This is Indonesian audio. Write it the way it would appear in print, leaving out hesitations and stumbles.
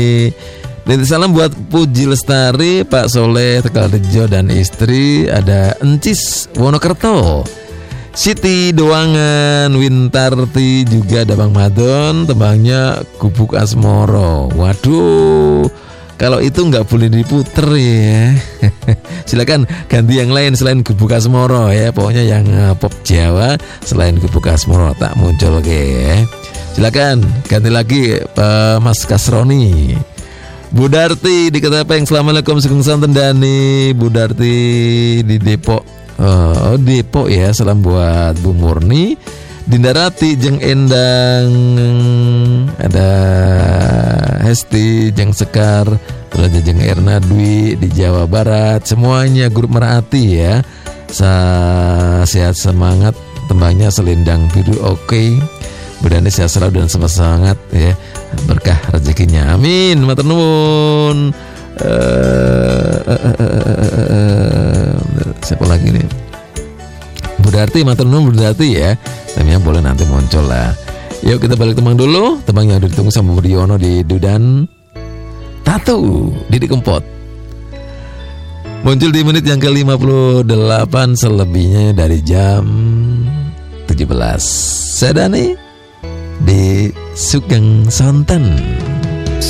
Dan salam buat Puji Lestari, Pak Soleh Tegalrejo dan istri, ada Encis Wonokerto, Siti Doangan, Wintarti, juga ada Bang Madon, tembangnya Gubuk Asmoro. Waduh, kalau itu nggak boleh diputer ya. Silakan ganti yang lain selain Gubuk Asmoro ya. Pokoknya yang pop Jawa selain Gubuk Asmoro tak muncul ya. Silakan ganti lagi Mas Kasroni. Bu Darti di Ketapeng, assalamualaikum Sugeng Santen Dani. Bu Darti di Depok. Depok ya. Salam buat Bu Murni, Dinda Rati, Jeng Endang, ada Hesti, Jeng Sekar, terus Jeng Erna Dwi di Jawa Barat. Semuanya grup Merati ya. Sehat semangat. Tembangnya Selendang Biru. Oke. Bu Dani sehat selalu dan semangat ya, berkah rezekinya, amin. Matur nuwun. Siapa lagi nih? Bu Darti, matur nuwun Bu Darti ya. Temanya boleh nanti muncul lah. Yuk kita balik tembang dulu. Tembang yang ditunggu sama Budiono di Dudan Tatu Didi Kempot. Muncul di menit yang ke-58, selebihnya dari jam 17. Saya Dani di Sugeng Santen.